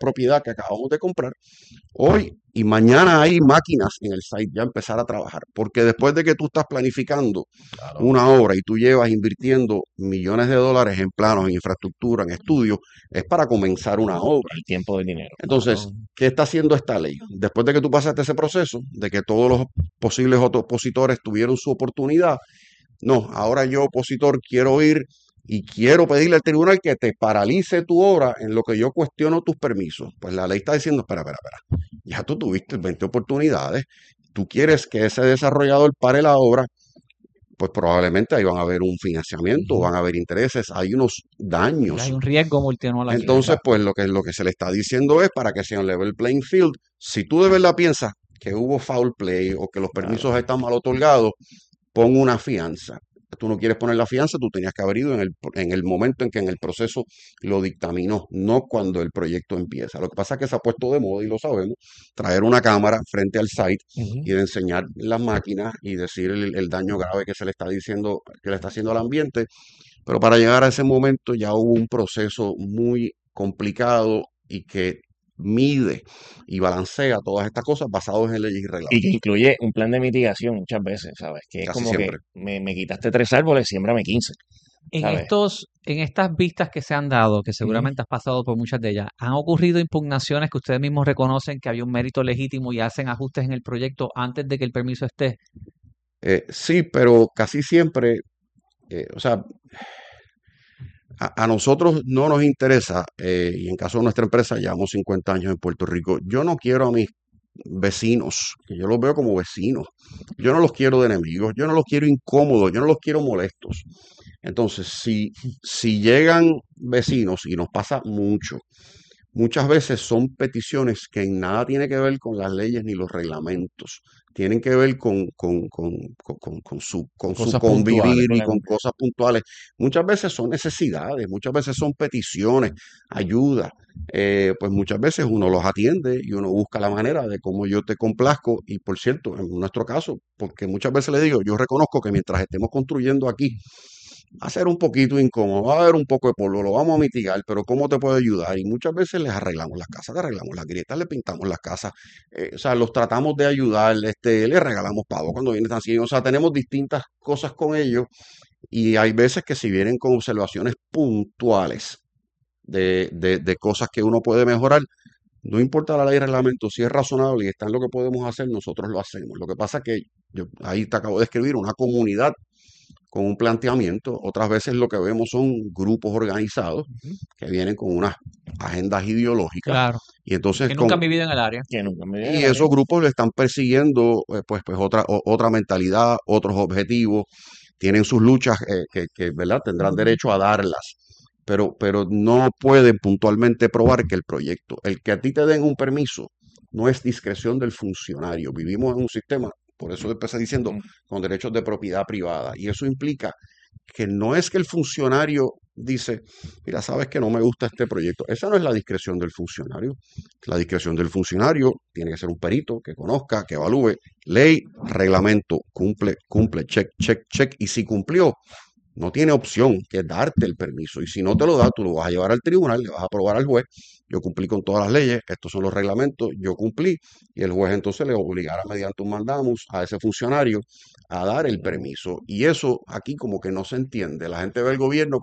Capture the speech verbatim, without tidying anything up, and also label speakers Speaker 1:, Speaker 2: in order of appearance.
Speaker 1: propiedad que acabamos de comprar. Hoy y mañana hay máquinas en el site ya empezar a trabajar, porque después de que tú estás planificando
Speaker 2: Claro.
Speaker 1: una obra y tú llevas invirtiendo millones de dólares en planos, en infraestructura, en estudios, es para comenzar una obra.
Speaker 2: El tiempo del dinero.
Speaker 1: Entonces,
Speaker 2: Claro.
Speaker 1: ¿qué está haciendo esta ley? Después de que tú pasaste ese proceso, de que todos los posibles otros opositores tuvieron su oportunidad, no, ahora yo, opositor, quiero ir y quiero pedirle al tribunal que te paralice tu obra en lo que yo cuestiono tus permisos. Pues la ley está diciendo, espera, espera, espera, ya tú tuviste veinte oportunidades, tú quieres que ese desarrollador pare la obra, pues probablemente ahí van a haber un financiamiento,
Speaker 2: Ujú.
Speaker 1: van a haber intereses, hay unos
Speaker 3: Y hay
Speaker 1: daños.
Speaker 3: un riesgo multianual aquí.
Speaker 1: Entonces,
Speaker 2: Exacto.
Speaker 1: pues lo que, lo que se le está diciendo es para que sea un level playing field. Si tú de verdad piensas que hubo foul play o que los
Speaker 2: Claro.
Speaker 1: permisos están mal otorgados, pon una fianza. Tú no quieres poner la fianza, tú tenías que haber ido en el, en el momento en que en el proceso lo dictaminó, no cuando el proyecto empieza. Lo que pasa es que se ha puesto de moda, y lo sabemos, traer una cámara frente al site
Speaker 2: Ujú.
Speaker 1: y de enseñar las máquinas y decir el, el daño grave que se le está diciendo, que le está haciendo al ambiente. Pero para llegar a ese momento ya hubo un proceso muy complicado y que mide y balancea todas estas cosas basados en leyes y
Speaker 2: Y que
Speaker 1: reglamentos,
Speaker 2: incluye un plan de mitigación muchas veces, ¿sabes? Que es
Speaker 1: casi
Speaker 2: como que
Speaker 1: siempre.
Speaker 2: me, me quitaste tres árboles, siémbrame quince,
Speaker 3: En
Speaker 2: ¿sabes?
Speaker 3: estos, en estas vistas que se han dado, que
Speaker 2: Ujú.
Speaker 3: seguramente has pasado por muchas de ellas, ¿han ocurrido impugnaciones que ustedes mismos reconocen que había un mérito legítimo y hacen ajustes en el proyecto antes de que el permiso esté?
Speaker 1: Eh, sí, pero casi siempre, eh, o sea, a, a nosotros no nos interesa, eh, y en caso de nuestra empresa, llevamos cincuenta años en Puerto Rico, yo no quiero a mis vecinos, que yo los veo como vecinos, yo no los quiero de enemigos, yo no los quiero incómodos, yo no los quiero molestos. Entonces, si, si llegan vecinos, y nos pasa mucho, muchas veces son peticiones que en nada tiene que ver con las leyes ni los reglamentos. Tienen que ver con, con, con, con, con- con su, con su
Speaker 2: Cosas puntuales.
Speaker 1: convivir y con
Speaker 2: Con
Speaker 1: cosas puntuales. Muchas veces son necesidades, muchas veces son peticiones, ayuda. Eh, pues muchas veces uno los atiende y uno busca la manera de cómo yo te complazco. Y por cierto, en nuestro caso, porque muchas veces le digo, yo reconozco que mientras estemos construyendo aquí, va a ser un poquito incómodo, va a haber un poco de polvo, lo vamos a mitigar, pero ¿cómo te puedo ayudar? Y muchas veces les arreglamos las casas, les arreglamos las grietas, le pintamos las casas, eh, o sea, los tratamos de ayudar, este, les regalamos pavo cuando vienen así, o sea, tenemos distintas cosas con ellos y hay veces que si vienen con observaciones puntuales de, de, de cosas que uno puede mejorar, no importa la ley y reglamento, si es razonable y está en lo que podemos hacer, nosotros lo hacemos. Lo que pasa es que yo, ahí te acabo de escribir una comunidad con un planteamiento. Otras veces lo que vemos son grupos organizados
Speaker 2: Ujú.
Speaker 1: que vienen con unas agendas ideológicas
Speaker 3: Claro,
Speaker 1: y entonces
Speaker 3: que nunca
Speaker 1: con
Speaker 3: han vivido en el área.
Speaker 2: Que nunca me viene
Speaker 1: y
Speaker 2: el área.
Speaker 1: esos grupos le están persiguiendo eh, pues pues otra o- otra mentalidad, otros objetivos, tienen sus luchas eh, que, que, ¿verdad? Tendrán
Speaker 3: Ujú.
Speaker 1: derecho a darlas. Pero, pero no pueden puntualmente probar que el proyecto, el que a ti te den un permiso, no es discreción del funcionario. Vivimos en un sistema, por eso empecé diciendo,
Speaker 2: Ujú.
Speaker 1: con derechos de propiedad privada. Y eso implica que no es que el funcionario dice, mira, sabes que no me gusta este proyecto. Esa no es la discreción del funcionario. La discreción del funcionario tiene que ser un perito que conozca, que evalúe ley, reglamento, cumple, cumple, check, check, check. Y si cumplió, no tiene opción que darte el permiso. Y si no te lo da, tú lo vas a llevar al tribunal, le vas a probar al juez. Yo cumplí con todas las leyes, estos son los reglamentos, yo cumplí. Y el juez entonces le obligará mediante un mandamus a ese funcionario a dar el permiso. Y eso aquí como que no se entiende. La gente ve el gobierno